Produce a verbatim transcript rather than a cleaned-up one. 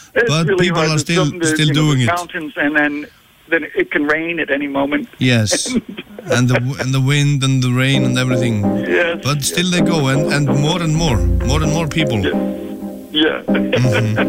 It's but really people hard. are There's still something to, still you know, doing the it. Mountains, and then then it can rain at any moment. Yes, and the and the wind and the rain and everything. Yes, But still yes. they go, and, and more and more, more and more people. Yeah. Mhm.